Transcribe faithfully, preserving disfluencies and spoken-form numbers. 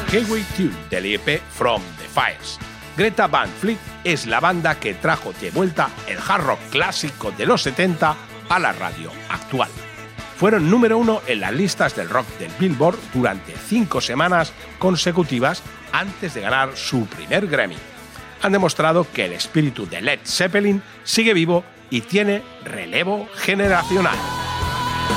Highway Tune del E P From the Fires. Greta Van Fleet es la banda que trajo de vuelta el hard rock clásico de los setenta a la radio actual. Fueron número uno en las listas del rock del Billboard durante cinco semanas consecutivas antes de ganar su primer Grammy. Han demostrado que el espíritu de Led Zeppelin sigue vivo y tiene relevo generacional.